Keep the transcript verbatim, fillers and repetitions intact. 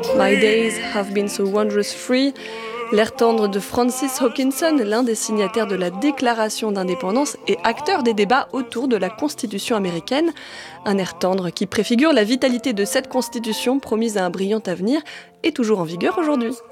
My days have been so wondrous free. L'air tendre de Francis Hawkinson, l'un des signataires de la Déclaration d'indépendance et acteur des débats autour de la Constitution américaine. Un air tendre qui préfigure la vitalité de cette Constitution promise à un brillant avenir et toujours en vigueur aujourd'hui.